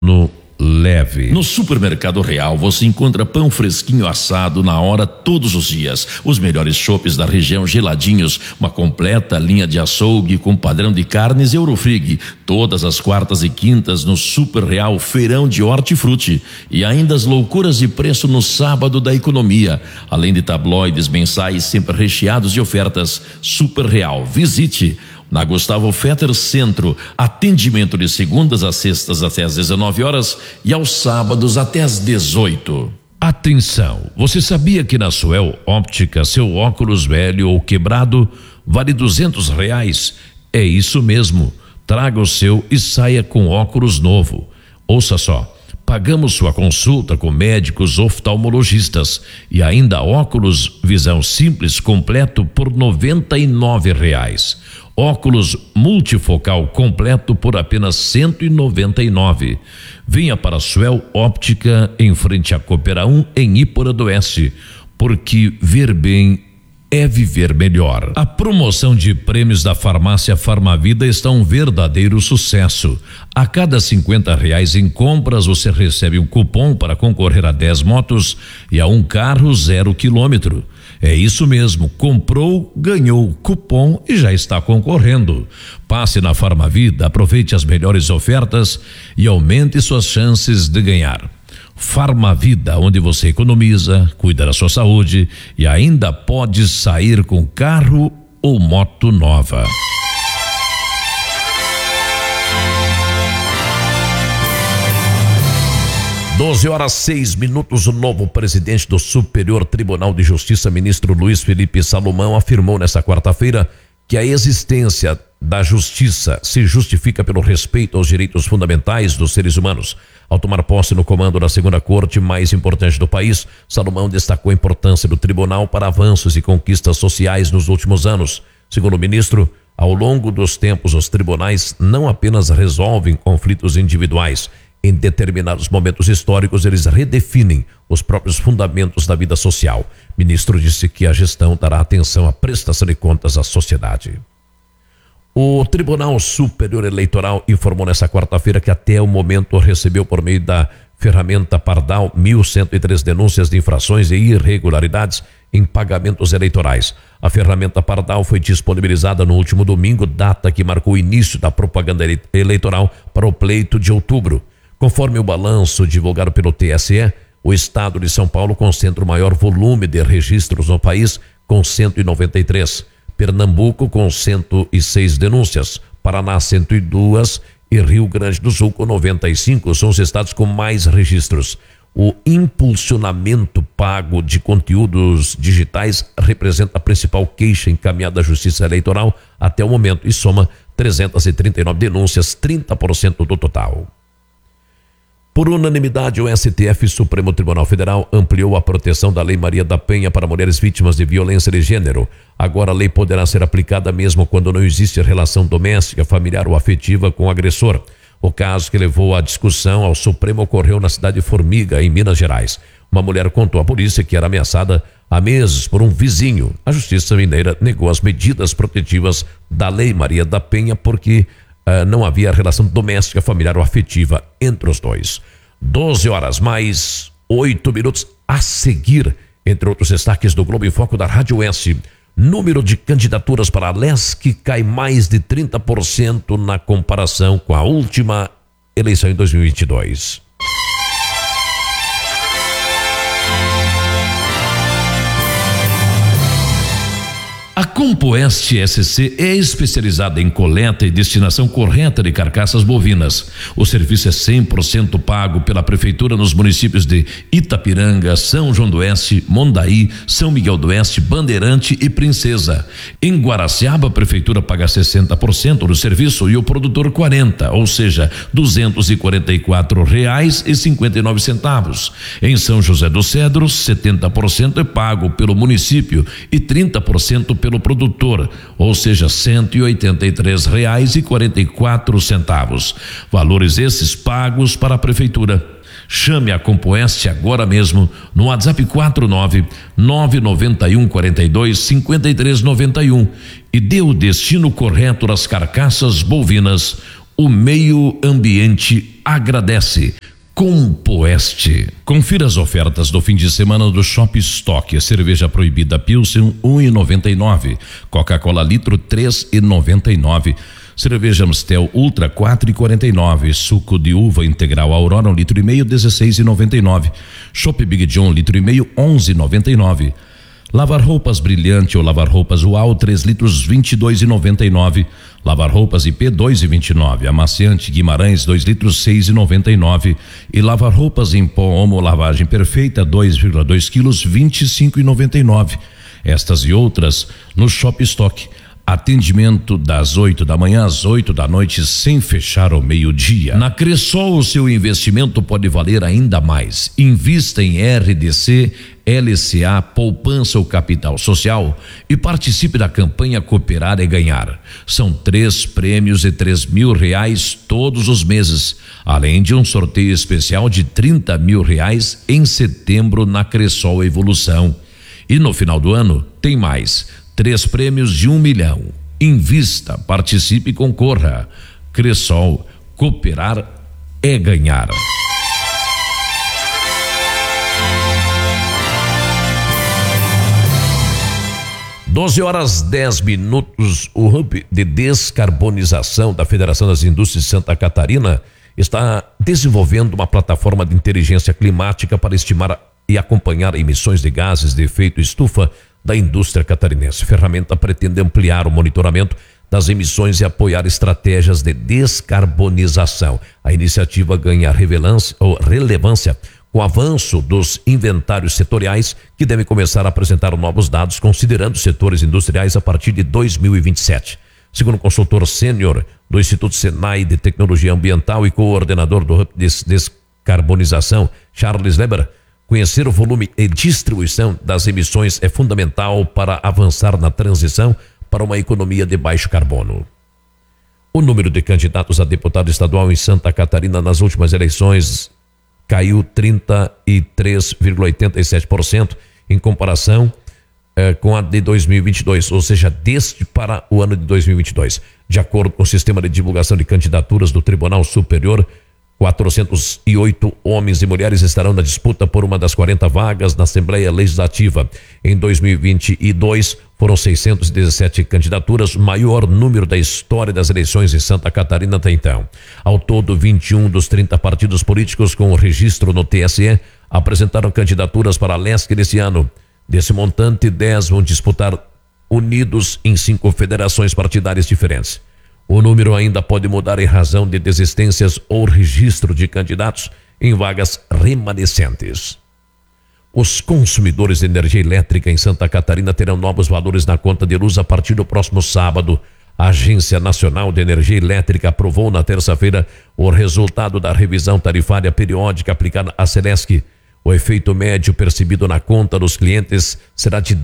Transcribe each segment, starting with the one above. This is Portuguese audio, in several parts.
leve. No Supermercado Real você encontra pão fresquinho assado na hora todos os dias, os melhores chopes da região geladinhos, uma completa linha de açougue com padrão de carnes Eurofrig, todas as quartas e quintas no Super Real Feirão de Hortifruti, e ainda as loucuras de preço no sábado da economia, além de tabloides mensais sempre recheados de ofertas. Super Real, visite. Na Gustavo Fetter Centro, atendimento de segundas a sextas até às 19 horas e aos sábados até às 18. Atenção, você sabia que na Suel Óptica seu óculos velho ou quebrado vale R$200? É isso mesmo, traga o seu e saia com óculos novo. Ouça só, pagamos sua consulta com médicos oftalmologistas e ainda óculos visão simples completo por R$99. Óculos multifocal completo por apenas R$199. Venha para a Suel Óptica em frente à Coopera 1 em Ípora do Oeste, porque ver bem é viver melhor. A promoção de prêmios da farmácia Farmavida está um verdadeiro sucesso. A cada R$50 em compras você recebe um cupom para concorrer a 10 motos e a um carro 0 quilômetro. É isso mesmo, comprou, ganhou cupom e já está concorrendo. Passe na Farmavida, aproveite as melhores ofertas e aumente suas chances de ganhar. Farmavida, onde você economiza, cuida da sua saúde e ainda pode sair com carro ou moto nova. 12h06. O novo presidente do Superior Tribunal de Justiça, ministro Luiz Felipe Salomão, afirmou nesta quarta-feira que a existência da justiça se justifica pelo respeito aos direitos fundamentais dos seres humanos. Ao tomar posse no comando da segunda corte mais importante do país, Salomão destacou a importância do tribunal para avanços e conquistas sociais nos últimos anos. Segundo o ministro, ao longo dos tempos, os tribunais não apenas resolvem conflitos individuais. Em determinados momentos históricos, eles redefinem os próprios fundamentos da vida social. O ministro disse que a gestão dará atenção à prestação de contas à sociedade. O Tribunal Superior Eleitoral informou nesta quarta-feira que até o momento recebeu por meio da ferramenta Pardal 1.103 denúncias de infrações e irregularidades em pagamentos eleitorais. A ferramenta Pardal foi disponibilizada no último domingo, data que marcou o início da propaganda eleitoral para o pleito de outubro. Conforme o balanço divulgado pelo TSE, o estado de São Paulo concentra o maior volume de registros no país, com 193. Pernambuco com 106 denúncias, Paraná 102 e Rio Grande do Sul com 95 são os estados com mais registros. O impulsionamento pago de conteúdos digitais representa a principal queixa encaminhada à Justiça Eleitoral até o momento e soma 339 denúncias, 30% do total. Por unanimidade, o STF, Supremo Tribunal Federal, ampliou a proteção da Lei Maria da Penha para mulheres vítimas de violência de gênero. Agora a lei poderá ser aplicada mesmo quando não existe relação doméstica, familiar ou afetiva com o agressor. O caso que levou à discussão ao Supremo ocorreu na cidade de Formiga, em Minas Gerais. Uma mulher contou à polícia que era ameaçada há meses por um vizinho. A Justiça Mineira negou as medidas protetivas da Lei Maria da Penha porque não havia relação doméstica, familiar ou afetiva entre os dois. 12h08 a seguir, entre outros destaques do Globo em Foco da Rádio S. Número de candidaturas para a LESC cai mais de 30% na comparação com a última eleição em 2022. A Compoeste SC é especializada em coleta e destinação correta de carcaças bovinas. O serviço é 100% pago pela Prefeitura nos municípios de Itapiranga, São João do Oeste, Mondaí, São Miguel do Oeste, Bandeirante e Princesa. Em Guaraciaba, a Prefeitura paga 60% do serviço e o produtor 40%, ou seja, R$244,59. Em São José dos Cedros, 70% é pago pelo município e 30% pelo produtor, ou seja, R$183,44. Valores esses pagos para a Prefeitura. Chame a Compoeste agora mesmo no WhatsApp 4991425391 e dê o destino correto das carcaças bovinas. O meio ambiente agradece. Compoeste. Confira as ofertas do fim de semana do Shop Stock. Cerveja proibida Pilsen 1,99. Coca-Cola litro 3,99. Cerveja Amstel Ultra 4,49. Suco de uva integral Aurora 1,5 litro 16,99. Chopp Big John litro e meio 11,99. Lavar roupas Brilhante ou lavar roupas Uau 3 litros 22,99. Lavar roupas IP 2,29. Amaciante Guimarães 2 litros 6,99. E lavar roupas em pó Omo lavagem perfeita 2,2 quilos 25,99. Estas e outras no Shop Stock. Atendimento das 8 da manhã às 8 da noite, sem fechar ao meio-dia. Na Cressol, o seu investimento pode valer ainda mais. Invista em RDC, LCA, poupança ou capital social e participe da campanha Cooperar é Ganhar. São 3 prêmios de R$3 mil todos os meses, além de um sorteio especial de R$30 mil em setembro na Cressol Evolução. E no final do ano tem mais. 3 prêmios de R$1 milhão. Invista, participe e concorra. Cressol, cooperar é ganhar. 12h10. O Hub de Descarbonização da Federação das Indústrias de Santa Catarina está desenvolvendo uma plataforma de inteligência climática para estimar e acompanhar emissões de gases de efeito estufa da indústria catarinense. A ferramenta pretende ampliar o monitoramento das emissões e apoiar estratégias de descarbonização. A iniciativa ganha relevância com o avanço dos inventários setoriais, que devem começar a apresentar novos dados considerando setores industriais a partir de 2027. Segundo o consultor sênior do Instituto Senai de Tecnologia Ambiental e coordenador do Hub de Descarbonização, Charles Leber, conhecer o volume e distribuição das emissões é fundamental para avançar na transição para uma economia de baixo carbono. O número de candidatos a deputado estadual em Santa Catarina nas últimas eleições caiu 33,87% em comparação com a de 2022, ou seja, deste para o ano de 2022. De acordo com o sistema de divulgação de candidaturas do Tribunal Superior, 408 homens e mulheres estarão na disputa por uma das 40 vagas na Assembleia Legislativa. Em 2022, foram 617 candidaturas, maior número da história das eleições em Santa Catarina até então. Ao todo, 21 dos 30 partidos políticos com registro no TSE apresentaram candidaturas para a LESC nesse ano. Desse montante, 10 vão disputar unidos em 5 federações partidárias diferentes. O número ainda pode mudar em razão de desistências ou registro de candidatos em vagas remanescentes. Os consumidores de energia elétrica em Santa Catarina terão novos valores na conta de luz a partir do próximo sábado. A Agência Nacional de Energia Elétrica aprovou na terça-feira o resultado da revisão tarifária periódica aplicada à Celesc. O efeito médio percebido na conta dos clientes será de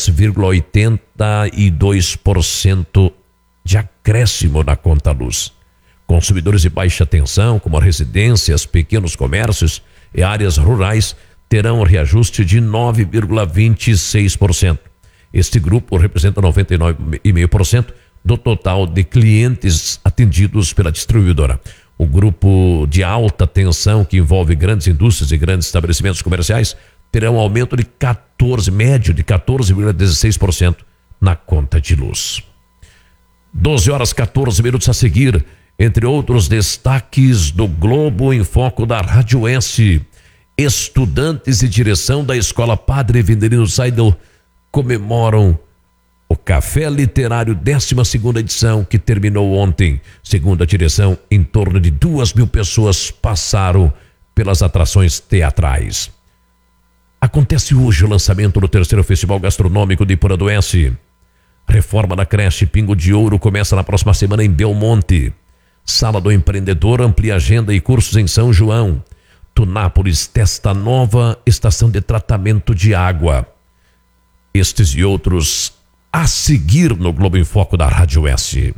10,82% de acréscimo na conta luz. Consumidores de baixa tensão, como residências, pequenos comércios e áreas rurais, terão um reajuste de 9,26%. Este grupo representa 99,5% do total de clientes atendidos pela distribuidora. O grupo de alta tensão, que envolve grandes indústrias e grandes estabelecimentos comerciais, terá um aumento de médio de 14,16% na conta de luz. 12h14 a seguir, entre outros destaques do Globo em Foco da Rádio S. Estudantes e direção da Escola Padre Vendelino Seidel comemoram o Café Literário 12ª edição, que terminou ontem. Segundo a direção, em torno de 2.000 pessoas passaram pelas atrações teatrais. Acontece hoje o lançamento do 3º Festival Gastronômico de Iporanduense. Reforma da creche Pingo de Ouro começa na próxima semana em Belmonte. Sala do Empreendedor amplia agenda e cursos em São João. Tunápolis testa nova estação de tratamento de água. Estes e outros a seguir no Globo em Foco da Rádio S.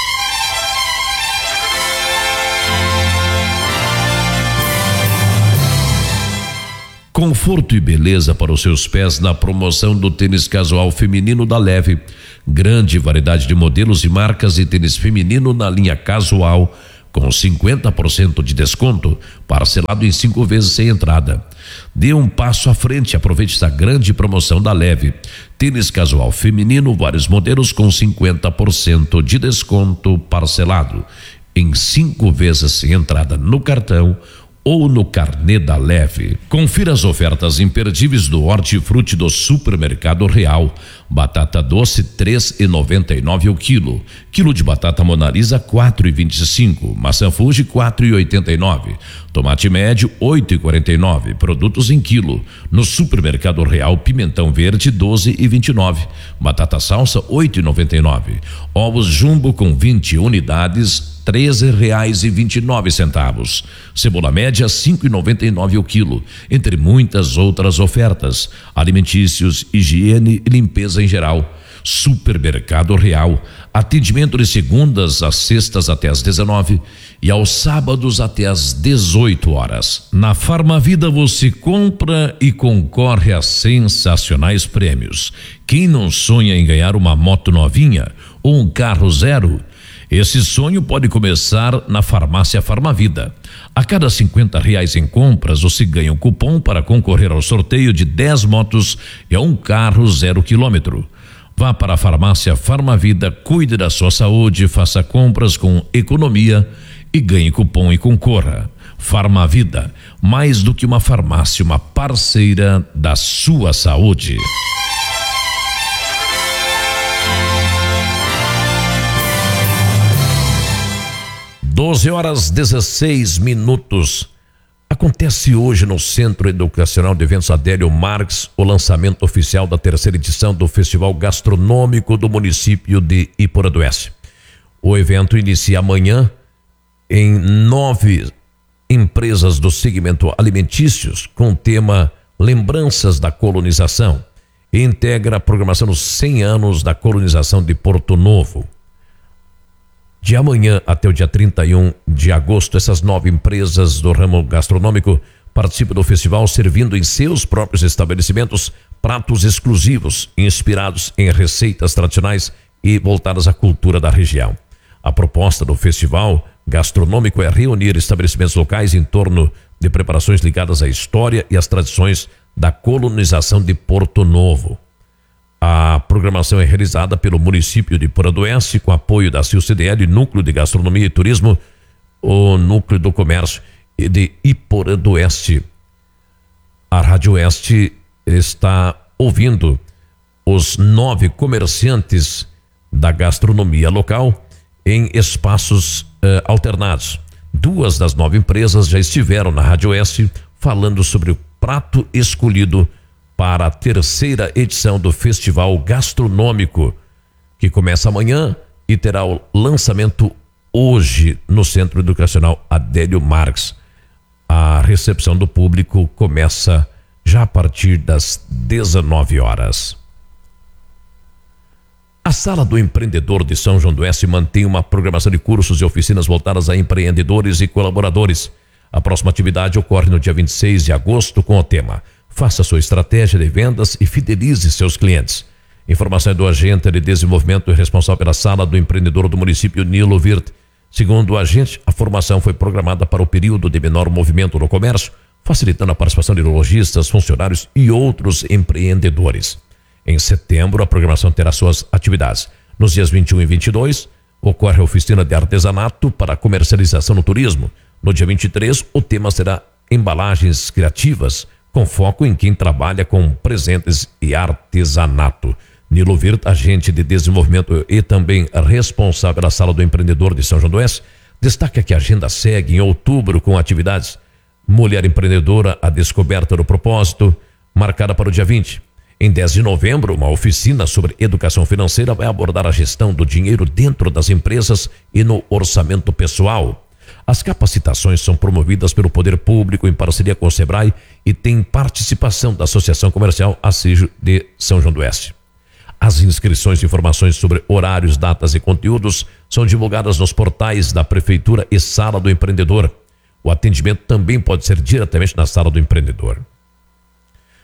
Conforto e beleza para os seus pés na promoção do tênis casual feminino da Leve. Grande variedade de modelos e marcas de tênis feminino na linha casual, com 50% de desconto, parcelado em 5 vezes sem entrada. Dê um passo à frente, aproveite essa grande promoção da Leve. Tênis casual feminino, vários modelos com 50% de desconto, parcelado em 5 vezes sem entrada no cartão ou no carnê da Leve. Confira as ofertas imperdíveis do Hortifruti do Supermercado Real. Batata doce 3,99 o quilo. Quilo de batata Monalisa 4,25. Maçã Fuji 4,89. Tomate médio 8,49. Produtos em quilo. No Supermercado Real, pimentão verde 12,29. Batata salsa 8,99. Ovos jumbo com 20 unidades R$13,29. Cebola média 5,99 o quilo, entre muitas outras ofertas. Alimentícios, higiene e limpeza em geral. Supermercado Real, atendimento de segundas às sextas até às 19 e aos sábados até às 18 horas. Na Farmavida você compra e concorre a sensacionais prêmios. Quem não sonha em ganhar uma moto novinha ou um carro zero? Esse sonho pode começar na Farmácia Farmavida. A cada R$50 em compras, você ganha um cupom para concorrer ao sorteio de 10 motos e a um carro 0 km. Vá para a Farmácia Farmavida, cuide da sua saúde, faça compras com economia e ganhe cupom e concorra. Farmavida, mais do que uma farmácia, uma parceira da sua saúde. 12h16. Acontece hoje no Centro Educacional de Eventos Adélio Marques o lançamento oficial da 3ª edição do Festival Gastronômico do município de Iporã do Oeste. O evento inicia amanhã em 9 empresas do segmento alimentícios com o tema Lembranças da Colonização e integra a programação dos 100 anos da colonização de Porto Novo. De amanhã até o dia 31 de agosto, essas 9 empresas do ramo gastronômico participam do festival, servindo em seus próprios estabelecimentos pratos exclusivos, inspirados em receitas tradicionais e voltadas à cultura da região. A proposta do festival gastronômico é reunir estabelecimentos locais em torno de preparações ligadas à história e às tradições da colonização de Porto Novo. A programação é realizada pelo município de Iporã do Oeste, com apoio da CIL-CDL, Núcleo de Gastronomia e Turismo, o Núcleo do Comércio e de Iporã do Oeste. A Rádio Oeste está ouvindo os 9 comerciantes da gastronomia local em espaços alternados. 2 das 9 empresas já estiveram na Rádio Oeste falando sobre o prato escolhido para a 3ª edição do Festival Gastronômico, que começa amanhã e terá o lançamento hoje no Centro Educacional Adélio Marques. A recepção do público começa já a partir das 19 horas. A Sala do Empreendedor de São João do Oeste mantém uma programação de cursos e oficinas voltadas a empreendedores e colaboradores. A próxima atividade ocorre no dia 26 de agosto com o tema Faça sua estratégia de vendas e fidelize seus clientes. Informação é do agente de desenvolvimento e responsável pela Sala do Empreendedor do município, Nilo Virt. Segundo o agente, a formação foi programada para o período de menor movimento no comércio, facilitando a participação de lojistas, funcionários e outros empreendedores. Em setembro, a programação terá suas atividades. Nos dias 21 e 22, ocorre a oficina de artesanato para comercialização no turismo. No dia 23, o tema será embalagens criativas, com foco em quem trabalha com presentes e artesanato. Nilo Virt, agente de desenvolvimento e também responsável pela Sala do Empreendedor de São João do Oeste, destaca que a agenda segue em outubro com atividades Mulher Empreendedora, a descoberta do propósito, marcada para o dia 20. Em 10 de novembro, uma oficina sobre educação financeira vai abordar a gestão do dinheiro dentro das empresas e no orçamento pessoal. As capacitações são promovidas pelo Poder Público em parceria com o Sebrae e tem participação da Associação Comercial Acejo de São João do Oeste. As inscrições e informações sobre horários, datas e conteúdos são divulgadas nos portais da Prefeitura e Sala do Empreendedor. O atendimento também pode ser diretamente na Sala do Empreendedor.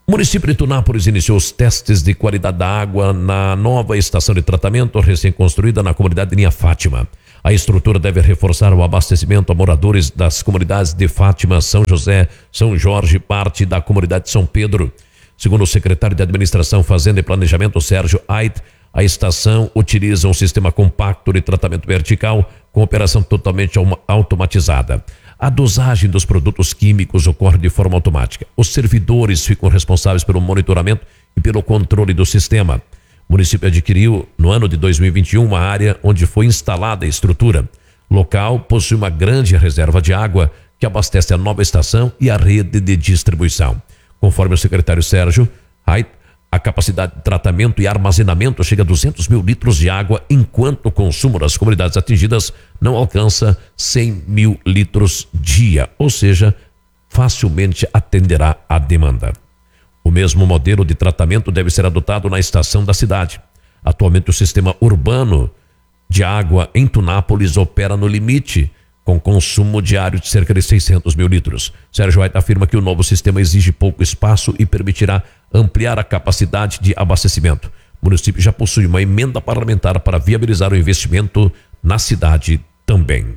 O município de Tunápolis iniciou os testes de qualidade da água na nova estação de tratamento recém-construída na comunidade de Linha Fátima. A estrutura deve reforçar o abastecimento a moradores das comunidades de Fátima, São José, São Jorge e parte da comunidade de São Pedro. Segundo o secretário de Administração, Fazenda e Planejamento, Sérgio Ait, a estação utiliza um sistema compacto de tratamento vertical com operação totalmente automatizada. A dosagem dos produtos químicos ocorre de forma automática. Os servidores ficam responsáveis pelo monitoramento e pelo controle do sistema. O município adquiriu, no ano de 2021, uma área onde foi instalada a estrutura. O local possui uma grande reserva de água que abastece a nova estação e a rede de distribuição. Conforme o secretário Sérgio Ait, a capacidade de tratamento e armazenamento chega a 200 mil litros de água, enquanto o consumo das comunidades atingidas não alcança 100 mil litros dia, ou seja, facilmente atenderá a demanda. O mesmo modelo de tratamento deve ser adotado na estação da cidade. Atualmente, o sistema urbano de água em Tunápolis opera no limite, com consumo diário de cerca de 600 mil litros. Sérgio Ait afirma que o novo sistema exige pouco espaço e permitirá ampliar a capacidade de abastecimento. O município já possui uma emenda parlamentar para viabilizar o investimento na cidade também.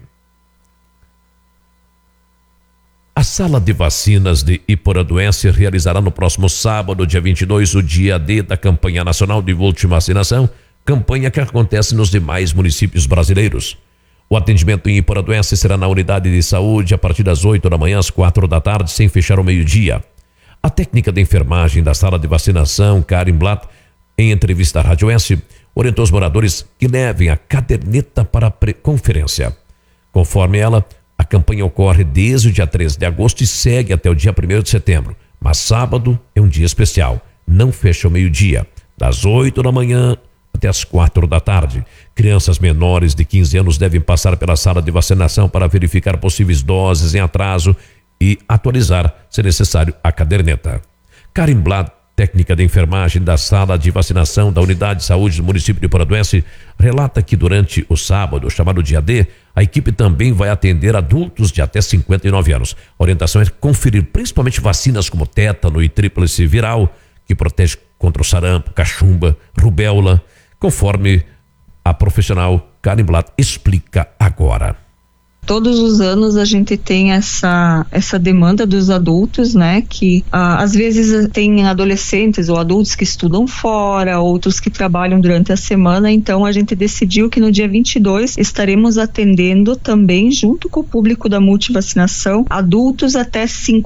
A sala de vacinas de Iporanduense realizará no próximo sábado, dia 22, o dia D da campanha nacional de multivacinação, campanha que acontece nos demais municípios brasileiros. O atendimento em Iporanduense será na unidade de saúde a partir das 8 da manhã às 4 da tarde, sem fechar ao meio-dia. A técnica de enfermagem da sala de vacinação, Karen Blatt, em entrevista à Rádio S, orientou os moradores que levem a caderneta para a conferência. Conforme ela, a campanha ocorre desde o dia 13 de agosto e segue até o dia 1º de setembro. Mas sábado é um dia especial, não fecha ao meio-dia, das 8 da manhã até as 4 da tarde. Crianças menores de 15 anos devem passar pela sala de vacinação para verificar possíveis doses em atraso e atualizar, se necessário, a caderneta. Karen Blatt, técnica de enfermagem da sala de vacinação da Unidade de Saúde do município de Iporanduense, relata que durante o sábado, chamado dia D, a equipe também vai atender adultos de até 59 anos. A orientação é conferir principalmente vacinas como tétano e tríplice viral, que protege contra o sarampo, cachumba, rubéola, conforme a profissional Karen Blatt explica agora. Todos os anos a gente tem essa demanda dos adultos, né, que às vezes tem adolescentes ou adultos que estudam fora, outros que trabalham durante a semana, então a gente decidiu que no dia 22 estaremos atendendo também, junto com o público da multivacinação, adultos até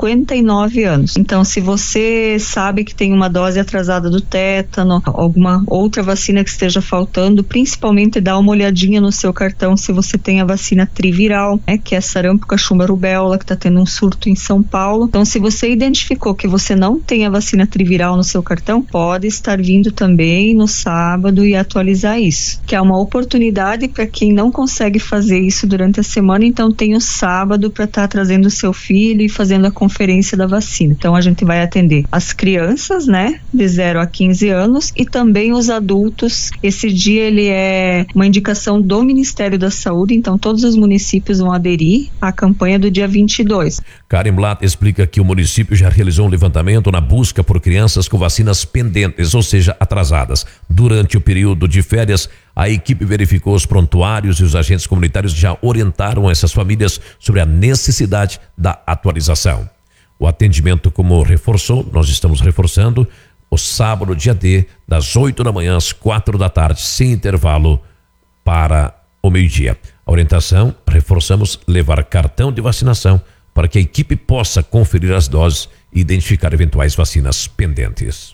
59 anos. Então, se você sabe que tem uma dose atrasada do tétano, alguma outra vacina que esteja faltando, principalmente dá uma olhadinha no seu cartão se você tem a vacina triviral, que é sarampo, cachumba, rubéola, que está tendo um surto em São Paulo. Então, se você identificou que você não tem a vacina triviral no seu cartão, pode estar vindo também no sábado e atualizar isso, que é uma oportunidade para quem não consegue fazer isso durante a semana. Então, tem o sábado para estar trazendo o seu filho e fazendo a conferência da vacina. Então, a gente vai atender as crianças, né, de 0 a 15 anos e também os adultos. Esse dia ele é uma indicação do Ministério da Saúde, então todos os municípios vão aderir à campanha do dia 22. Karen Blatt explica que o município já realizou um levantamento na busca por crianças com vacinas pendentes, ou seja, atrasadas. Durante o período de férias, a equipe verificou os prontuários e os agentes comunitários já orientaram essas famílias sobre a necessidade da atualização. O atendimento, como reforçou, nós estamos reforçando, o sábado, dia D, das 8 da manhã às 4 da tarde, sem intervalo para o meio-dia. A orientação, reforçamos, levar cartão de vacinação para que a equipe possa conferir as doses e identificar eventuais vacinas pendentes.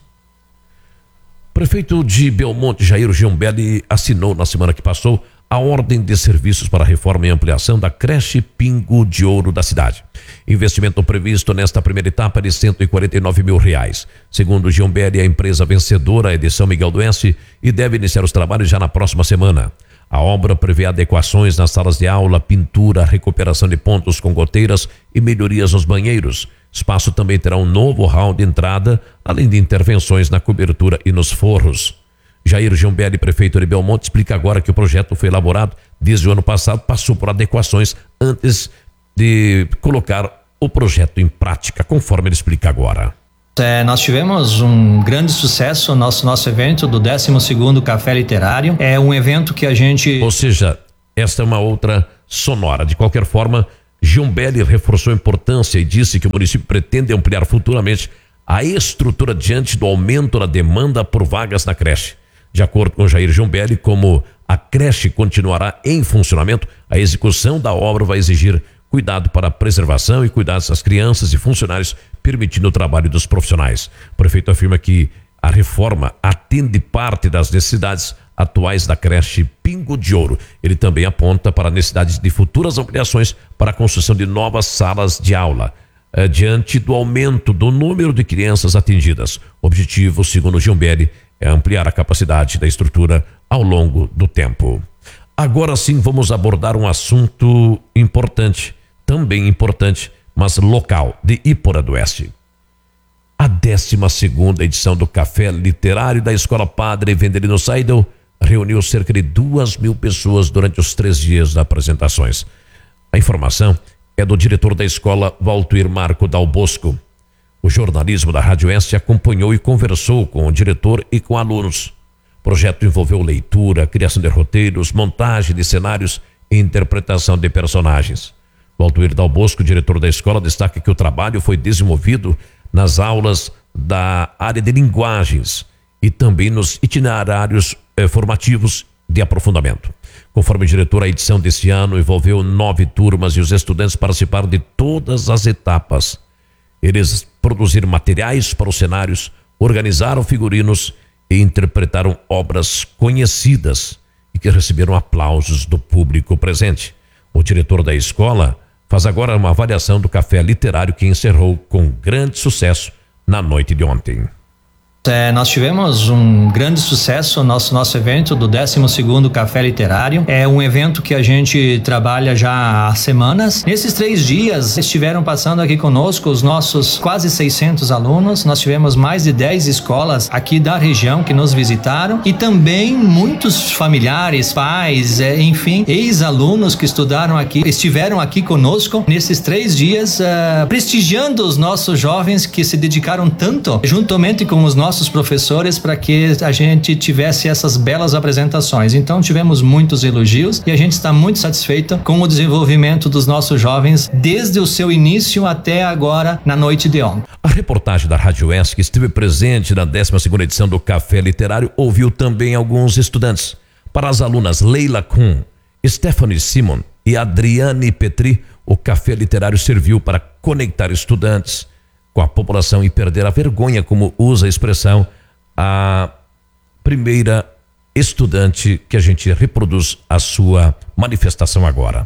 O prefeito de Belmonte, Jair Giumbelli, assinou na semana que passou a ordem de serviços para a reforma e ampliação da creche Pingo de Ouro da cidade. Investimento previsto nesta primeira etapa de R$149 mil. Segundo Giumbelli, a empresa vencedora é de São Miguel do Oeste e deve iniciar os trabalhos já na próxima semana. A obra prevê adequações nas salas de aula, pintura, recuperação de pontos com goteiras e melhorias nos banheiros. O espaço também terá um novo hall de entrada, além de intervenções na cobertura e nos forros. Jair Giumbelli, prefeito de Belmonte, explica agora que o projeto foi elaborado desde o ano passado, passou por adequações antes de colocar o projeto em prática, conforme ele explica agora. Nós tivemos um grande sucesso no nosso evento do 12º Café Literário. É um evento que a gente... Ou seja, esta é uma outra sonora. De qualquer forma, Giumbelli reforçou a importância e disse que o município pretende ampliar futuramente a estrutura diante do aumento da demanda por vagas na creche. De acordo com Jair Giumbelli, como a creche continuará em funcionamento, a execução da obra vai exigir cuidado para a preservação e cuidados das crianças e funcionários, permitindo o trabalho dos profissionais. O prefeito afirma que a reforma atende parte das necessidades atuais da creche Pingo de Ouro. Ele também aponta para a necessidade de futuras ampliações para a construção de novas salas de aula, diante do aumento do número de crianças atingidas. O objetivo, segundo Giumbelli, é ampliar a capacidade da estrutura ao longo do tempo. Agora sim vamos abordar um assunto importante, também importante, mas local, de Iporá do Oeste. A 12ª edição do Café Literário da Escola Padre Vendelino Seidel reuniu cerca de 2.000 pessoas durante os 3 dias de apresentações. A informação é do diretor da escola, Valtuir Marco Dal Bosco. O jornalismo da Rádio Oeste acompanhou e conversou com o diretor e com alunos. O projeto envolveu leitura, criação de roteiros, montagem de cenários e interpretação de personagens. Valtuir Dal Bosco, diretor da escola, destaca que o trabalho foi desenvolvido nas aulas da área de linguagens e também nos itinerários formativos de aprofundamento. Conforme o diretor, a edição desse ano envolveu 9 turmas e os estudantes participaram de todas as etapas. Eles produziram materiais para os cenários, organizaram figurinos e interpretaram obras conhecidas e que receberam aplausos do público presente. O diretor da escola faz agora uma avaliação do Café Literário que encerrou com grande sucesso na noite de ontem. Nós tivemos um grande sucesso no nosso evento do 12º Café Literário. É um evento que a gente trabalha já há semanas. Nesses 3 dias estiveram passando aqui conosco os nossos quase 600 alunos. Nós tivemos mais de 10 escolas aqui da região que nos visitaram e também muitos familiares, pais, enfim, ex-alunos que estudaram aqui, estiveram aqui conosco nesses 3 dias, prestigiando os nossos jovens que se dedicaram tanto, juntamente com os nossos professores, para que a gente tivesse essas belas apresentações. Então tivemos muitos elogios e a gente está muito satisfeito com o desenvolvimento dos nossos jovens desde o seu início até agora na noite de ontem. A reportagem da Rádio Oeste, que esteve presente na 12ª edição do Café Literário, ouviu também alguns estudantes. Para as alunas Leila Kuhn, Stephanie Simon e Adriane Petri, o Café Literário serviu para conectar estudantes com a população e perder a vergonha, como usa a expressão a primeira estudante que a gente reproduz a sua manifestação agora.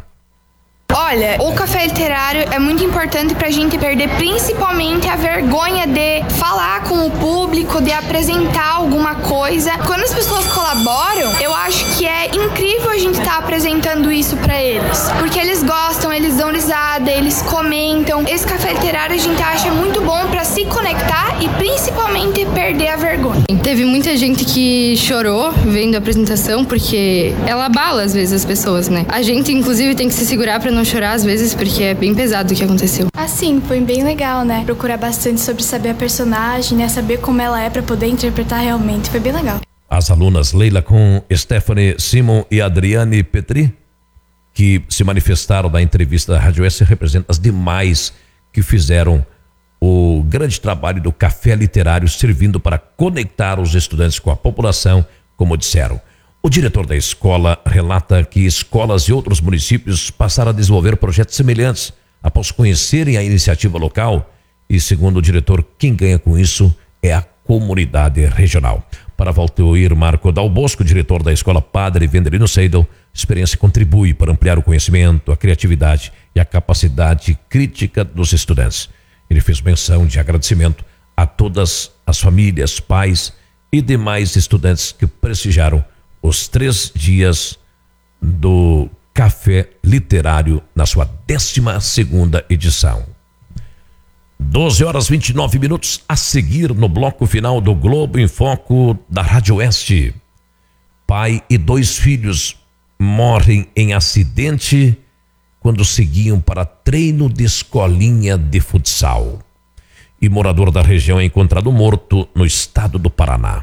Olha, o Café Literário é muito importante pra gente perder principalmente a vergonha de falar com o público, de apresentar alguma coisa. Quando as pessoas colaboram, eu acho que é incrível a gente estar apresentando isso pra eles. Porque eles gostam, eles dão risada, eles comentam. Esse Café Literário a gente acha muito bom pra se conectar e principalmente perder a vergonha. Teve muita gente que chorou vendo a apresentação porque ela abala às vezes as pessoas, né? A gente inclusive tem que se segurar pra não chorar às vezes, porque é bem pesado o que aconteceu. Assim, foi bem legal, né? Procurar bastante sobre saber a personagem, né? Saber como ela é pra poder interpretar realmente. Foi bem legal. As alunas Leila com Stephanie Simon e Adriane Petri, que se manifestaram na entrevista da Rádio S, representam as demais que fizeram o grande trabalho do Café Literário, servindo para conectar os estudantes com a população, como disseram. O diretor da escola relata que escolas e outros municípios passaram a desenvolver projetos semelhantes após conhecerem a iniciativa local e, segundo o diretor, quem ganha com isso é a comunidade regional. Para Valtuir Marco Dal Bosco, diretor da escola Padre Vendelino Seidel, a experiência contribui para ampliar o conhecimento, a criatividade e a capacidade crítica dos estudantes. Ele fez menção de agradecimento a todas as famílias, pais e demais estudantes que prestigiaram os 3 dias do Café Literário na sua 12ª edição. 12h29, a seguir no bloco final do Globo em Foco da Rádio Oeste. Pai e 2 filhos morrem em acidente quando seguiam para treino de escolinha de futsal. e morador da região é encontrado morto no estado do Paraná.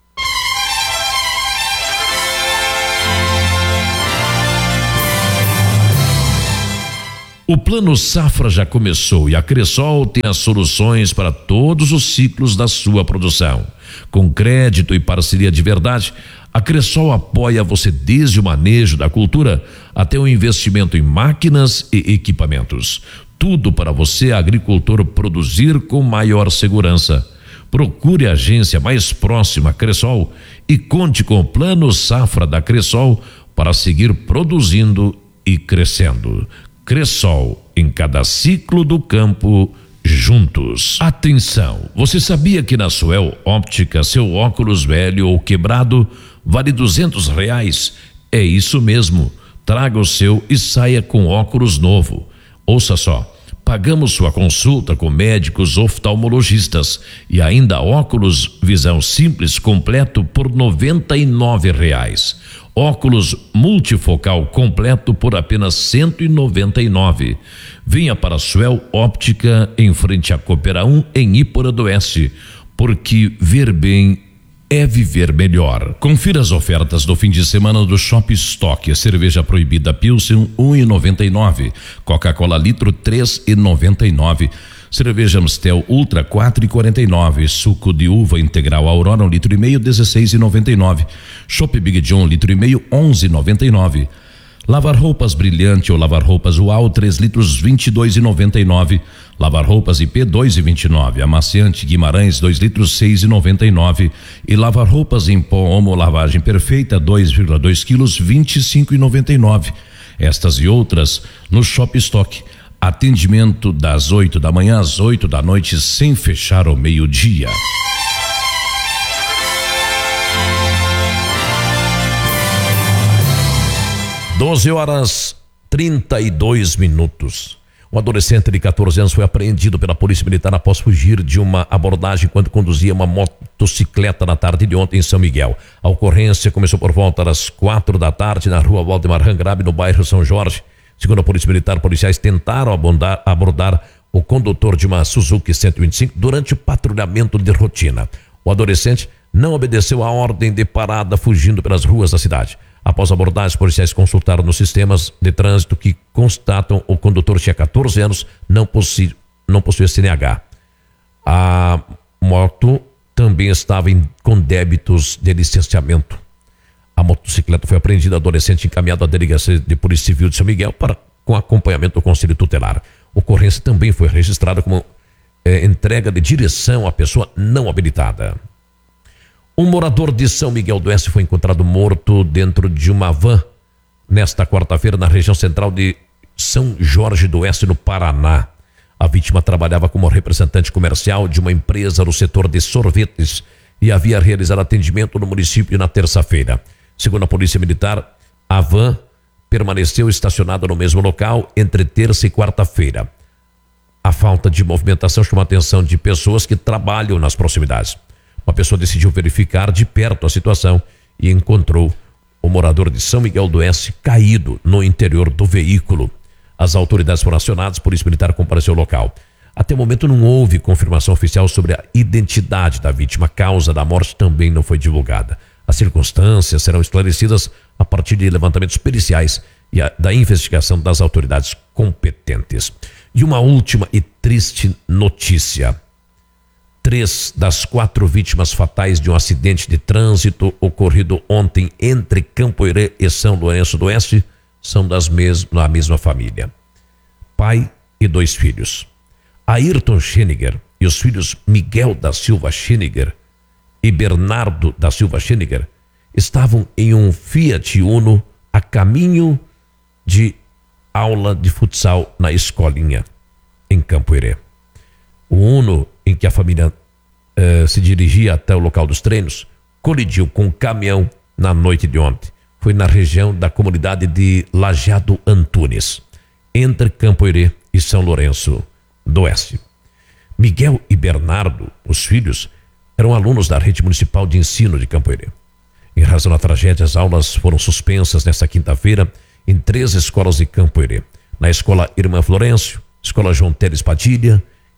O Plano Safra já começou e a Cressol tem as soluções para todos os ciclos da sua produção. Com crédito e parceria de verdade, a Cressol apoia você desde o manejo da cultura até o investimento em máquinas e equipamentos. Tudo para você, agricultor, produzir com maior segurança. Procure a agência mais próxima à Cressol e conte com o Plano Safra da Cressol para seguir produzindo e crescendo. Cressol, em cada ciclo do campo, juntos. Atenção, você sabia que na Suel Óptica seu óculos velho ou quebrado vale R$200? É isso mesmo, traga o seu e saia com óculos novo. Ouça só, pagamos sua consulta com médicos oftalmologistas e ainda óculos visão simples completo por R$99. Óculos multifocal completo por apenas R$199. Venha para a Suel Óptica em frente à Coopera 1 em Ípora do Oeste, porque ver bem é viver melhor. Confira as ofertas do fim de semana do Shop Stock. Cerveja proibida Pilsen R$1,99. Coca-Cola litro R$3,99. Cerveja Amstel Ultra 4,49. Suco de uva integral Aurora 1,5 litro R$16,99. Chopp Big John 1,5 litro R$11,99. Lavar roupas Brilhante ou lavar roupas Uau 3 litros R$22,99. Lavar roupas IP 2,29. Amaciante Guimarães 2 litros R$6,99. E lavar roupas em pó Omo Lavagem Perfeita 2,2 quilos R$25,99. Estas e outras no Shop Stock. Atendimento das 8 da manhã às 8 da noite, sem fechar ao meio-dia. 12h32. Um adolescente de 14 anos foi apreendido pela Polícia Militar após fugir de uma abordagem quando conduzia uma motocicleta na tarde de ontem em São Miguel. A ocorrência começou por volta das 4 da tarde na rua Waldemar Rangrabe, no bairro São Jorge. Segundo a Polícia Militar, policiais tentaram abordar o condutor de uma Suzuki 125 durante o patrulhamento de rotina. O adolescente não obedeceu a ordem de parada, fugindo pelas ruas da cidade. Após a abordagem, os policiais consultaram nos sistemas de trânsito que constatam o condutor tinha 14 anos, não possuía CNH. A moto também estava com débitos de licenciamento. A motocicleta foi apreendida, adolescente encaminhado à delegacia de Polícia Civil de São Miguel com acompanhamento do Conselho Tutelar. A ocorrência também foi registrada como entrega de direção à pessoa não habilitada. Um morador de São Miguel do Oeste foi encontrado morto dentro de uma van nesta quarta-feira na região central de São Jorge do Oeste, no Paraná. A vítima trabalhava como representante comercial de uma empresa no setor de sorvetes e havia realizado atendimento no município na terça-feira. Segundo a Polícia Militar, a van permaneceu estacionada no mesmo local entre terça e quarta-feira. A falta de movimentação chamou a atenção de pessoas que trabalham nas proximidades. Uma pessoa decidiu verificar de perto a situação e encontrou o morador de São Miguel do Oeste caído no interior do veículo. As autoridades foram acionadas, a Polícia Militar compareceu ao local. Até o momento não houve confirmação oficial sobre a identidade da vítima. A causa da morte também não foi divulgada. As circunstâncias serão esclarecidas a partir de levantamentos periciais e da investigação das autoridades competentes. E uma última e triste notícia. 3 das 4 vítimas fatais de um acidente de trânsito ocorrido ontem entre Campoerê e São Lourenço do Oeste são da mesma família. Pai e 2 filhos. Ayrton Scheniger e os filhos Miguel da Silva Scheniger e Bernardo da Silva Scheniger estavam em um Fiat Uno a caminho de aula de futsal na escolinha em Campoerê. O Uno em que a família se dirigia até o local dos treinos colidiu com um caminhão na noite de ontem. Foi na região da comunidade de Lajeado Antunes, entre Campoerê e São Lourenço do Oeste. Miguel e Bernardo, os filhos, eram alunos da rede municipal de ensino de Campoerê. Em razão da tragédia, as aulas foram suspensas nesta quinta-feira em 3 escolas de Campoerê. Na escola Irmã Florencio, escola João Teles Padilha,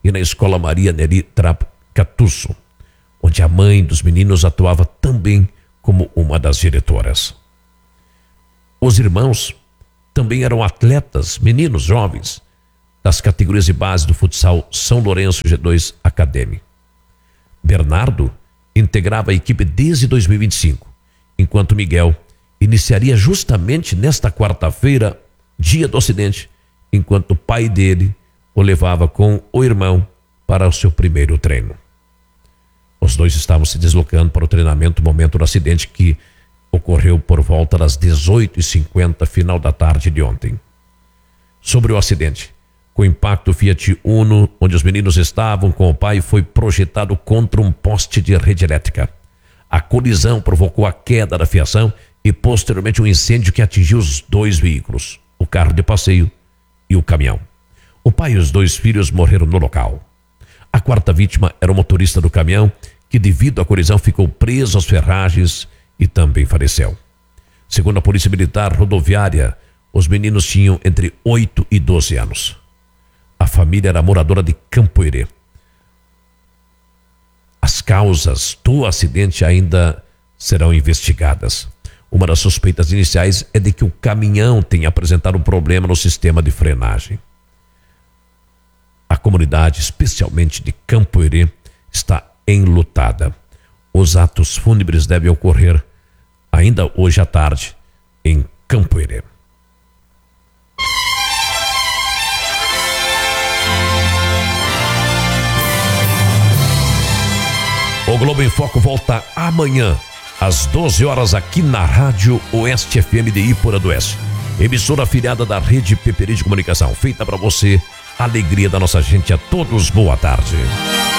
e na Escola Maria Neri Trapcatusso, onde a mãe dos meninos atuava também como uma das diretoras. Os irmãos também eram atletas, meninos jovens, das categorias de base do futsal São Lourenço G2 Academy. Bernardo integrava a equipe desde 2025, enquanto Miguel iniciaria justamente nesta quarta-feira, dia do acidente, enquanto o pai dele o levava com o irmão para o seu primeiro treino. Os dois estavam se deslocando para o treinamento no momento do acidente, que ocorreu por volta das 18h50, final da tarde de ontem. Sobre o acidente, com o impacto, o Fiat Uno, onde os meninos estavam com o pai, foi projetado contra um poste de rede elétrica. A colisão provocou a queda da fiação e posteriormente um incêndio que atingiu os dois veículos, o carro de passeio e o caminhão. O pai e os dois filhos morreram no local. A quarta vítima era o motorista do caminhão, que devido à colisão ficou preso às ferragens e também faleceu. Segundo a Polícia Militar Rodoviária, os meninos tinham entre 8 e 12 anos. A família era moradora de Campoerê. As causas do acidente ainda serão investigadas. Uma das suspeitas iniciais é de que o caminhão tenha apresentado um problema no sistema de frenagem. A comunidade, especialmente de Campoerê, está enlutada. Os atos fúnebres devem ocorrer ainda hoje à tarde em Campoerê. O Globo em Foco volta amanhã, às 12 horas, aqui na Rádio Oeste FM de Ípora do Oeste. Emissora afiliada da Rede Peperi de Comunicação. Feita para você, alegria da nossa gente. A todos, boa tarde.